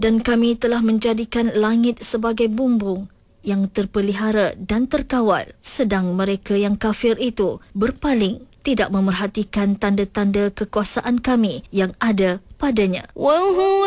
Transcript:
Dan kami telah menjadikan langit sebagai bumbung yang terpelihara dan terkawal, sedang mereka yang kafir itu berpaling, tidak memerhatikan tanda-tanda kekuasaan kami yang ada padanya. Wa